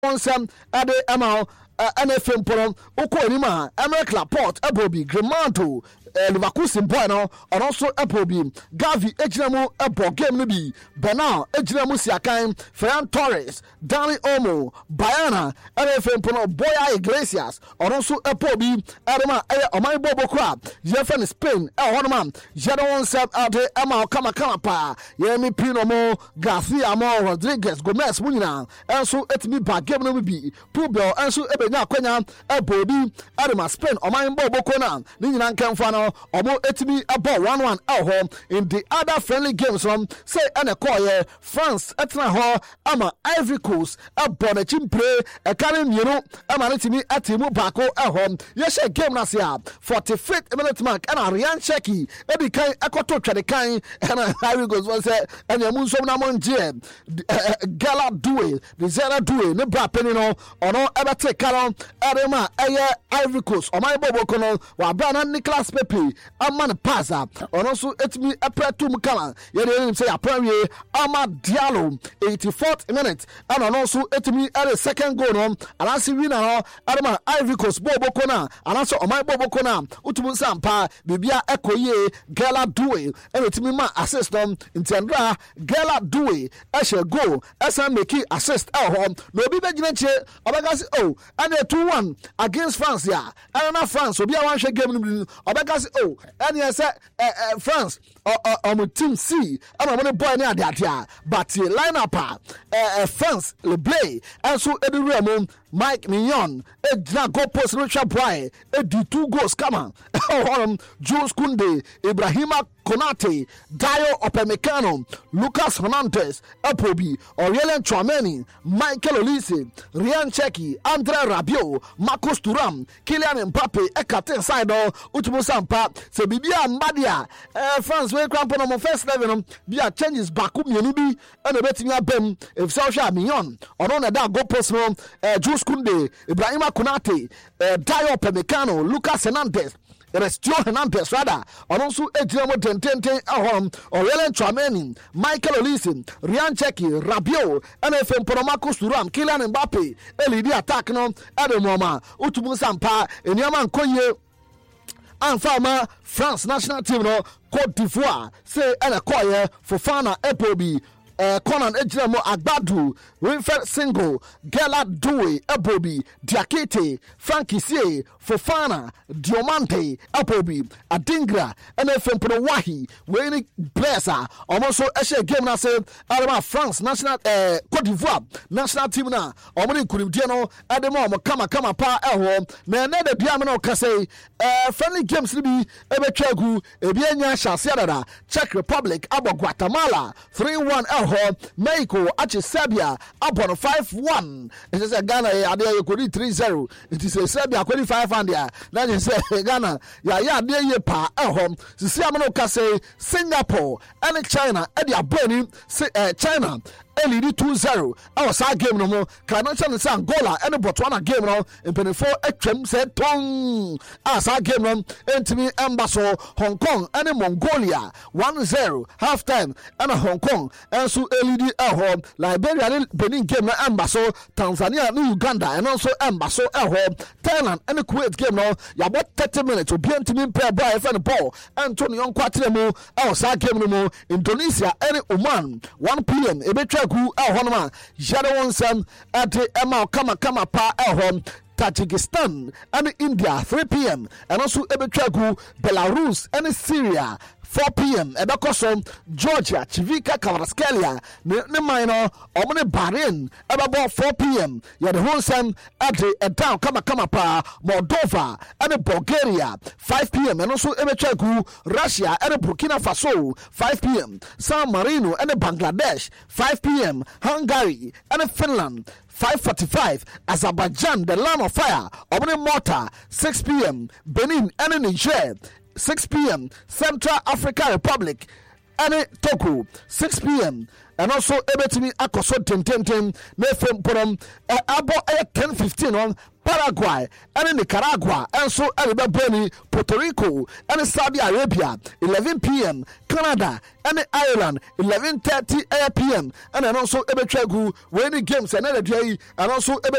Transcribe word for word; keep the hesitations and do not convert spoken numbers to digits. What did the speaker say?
onsem ade ama N F M Porom Oko Anima Emerick Laporte Ebobi Grimaldo Leverkusen boy no and also Ebobi Gavi Ejinamu Ebo game no bi Bernal Ejinamu Siakan Ferran Torres Dani Olmo Bayana N F M Porom Boya Iglesias and also Ebobi Adama Omai Bobo Crab Jeffen Spain El Honman Jadon Seb Ade Emma Kama Kama Pa Yemi Pino Mo Garcia Mo Rodriguez Gomez Munina and so etimi ba game no bi Pubel and so Ebe nya kwanya Ebobi Adama Spain Omai Bobo Kona ni nyina nkamfa no omo etimi abo one one ho in the other friendly games from say ana koye France etna ho ama Ivory Coast abo na chimpre e kare mienu ama netimi atimu bako ho ye game na sia forty-fifth minute mark ana Ryan Cherki e bi kan ekoto twede kan ana Ivory Coast was say anya mu nsom na monje Gala Doué the Zera Doué ne bra peni no ono ebete karon erema eye Ivory Coast o mai bobo kono wa bra na Nicolas Pepe aman pasa ono so etimi epretu mukala ye dey say apranwe ama Diallo eighty-fourth minute and ono so etimi at the second goal no anasi winner no adama Ivory Coast bobo kona anaso o mai bobo kona utumu sampa bibia ekoye Gala Doué and etimi ma assist no intendra Gala Doué e she goal esa make assist e ho no obi begina che obega say oh and two one against France ya and na France obi a wan hwe game no obega say oh and you say France on team C and on boy near that but lineup uh, France le play and so Eddie Raymond Mike Mignon Edna go post Richard Bray Eddie two goals come on Jules Koundé Ibrahima Konate Dayo Opemecano Lucas Hernandez Apobi Aurelien Tchouameni Michael Olise Ryan Cherki Andre Rabiot Marcus Thuram Kylian Mbappe Ekate side Utumu Sampa se bibia mbadia France we cramp on first eleven bia changes baku mienu bi and betimi abem if Sacha Mignon ono na da go post no Jules Koundé Ibrahima Konate Dayo Opemecano Lucas Hernandez Restio Hernandez rather and also Ejimo Tentente Ahom Aurelien Tchouameni Michael Olise Ryan Cherki Rabiot N F M Marcus Thuram Kylian Mbappe elidi attack no Ademoma Utumu Sampa Enyama Nkoye Anfama France national team no Côte d'Ivoire say ana koye Fofana Ebobi Uh, Conan Ejiramo Agbadu, Winfred Single, Gala Doué, Ebobi, Diakite, Frankie Sie, Fofana, Diomante, Ebobi, Adingra, N F M Wahi, Wayne Blessa, almost a game na say, Alama France national uh, Côte d'Ivoire national team na, Omani Kurimdiano, Ademo, Kama Kama Pa Elho, Nene Diamano Kase, uh, friendly games to be Ebechegu, Ebienya Shasiada, Czech Republic, Abo Guatemala, three one Elho. Mexico, Achi Serbia, up on five one. It is a Ghana, you could three zero. It is a Serbia, five hundred. Then you say Ghana, ya ya, dear ye pa, at home. Siamano Kase, Singapore, and China, and they are burning China. L E D two zero. Our side game no more. Canadian and Angola and Botswana game no. In twenty-four H said Tong. Our side game no. Entimi Embassy Hong Kong and Mongolia one zero half time and Hong Kong and so L E D at home. Liberia and Benin game no Embassy Tanzania and Uganda and also Embassy at home. Thailand and the Kuwait game no. Ya about thirty minutes to be entimi pair boy and the ball. Antonio Quatremo. Our side game no more. Indonesia and Oman one P M. Gu el honma jade wonsam ate ema kama kama pa el hon Tajikistan and India three P M and also ebetwagu Belarus and Syria four P M ebekosom Georgia Chivika Kvaratskhelia ne ne minor omne Bahrain ebabo four P M ya de wonsam ate e down kama kama pa Moldova and Bulgaria five P M and also ebetwagu Russia and Burkina Faso five P M San Marino and Bangladesh five P M Hungary and Finland five forty-five Azerbaijan the land of fire omne Malta six P M Benin and Niger six P M Central African Republic and Togo six P M and also ebetimi akoso ten ten ten na fem porom abo ten fifteen on Paraguay and Nicaragua and so Alabama, Puerto Rico and Saudi Arabia eleven P M Canada and Ireland eleven thirty P M and then also Ebetwegu when the games and other day and also